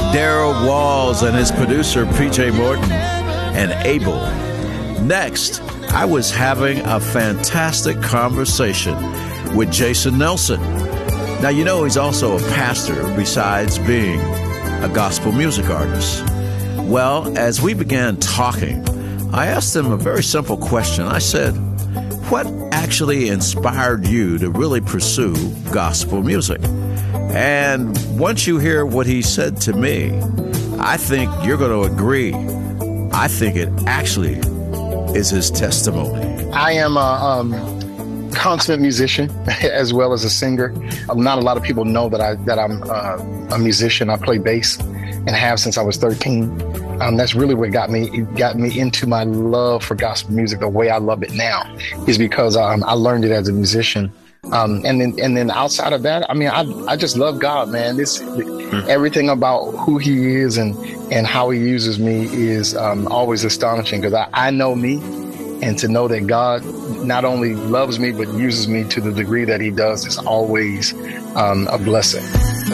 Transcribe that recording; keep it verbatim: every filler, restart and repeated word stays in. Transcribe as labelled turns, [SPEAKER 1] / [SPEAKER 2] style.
[SPEAKER 1] Daryl Walls and his producer, P J Morton, and Abel. Next, I was having a fantastic conversation with Jason Nelson. Now, you know he's also a pastor besides being a gospel music artist. Well, as we began talking, I asked him a very simple question. I said, what actually inspired you to really pursue gospel music? And once you hear what he said to me, I think you're going to agree. I think it actually is his testimony.
[SPEAKER 2] I am a um, consummate musician as well as a singer. Um, not a lot of people know that, I, that I'm uh, a musician. I play bass and have since I was thirteen. Um, that's really what got me it got me into my love for gospel music. The way I love it now is because um, I learned it as a musician. Um, and then and then outside of that, I mean, I I just love God, man. This everything about who He is and and how He uses me is um, always astonishing because I, I know me, and to know that God not only loves me but uses me to the degree that He does is always um, a blessing.